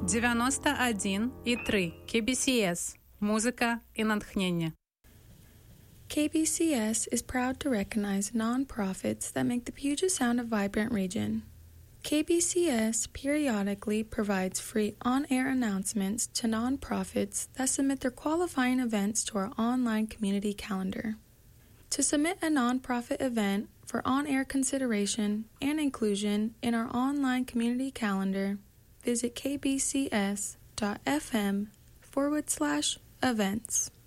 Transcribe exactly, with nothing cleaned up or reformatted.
девяносто один и три кей би си эс. Музыка и натхнение. K B C S is proud to recognize nonprofits that make the Puget Sound a vibrant region. K B C S periodically provides free on-air announcements to nonprofits that submit their qualifying events to our online community calendar. To submit a nonprofit event for on-air consideration and inclusion in our online community calendar, visit kbcs.fm forward slash events.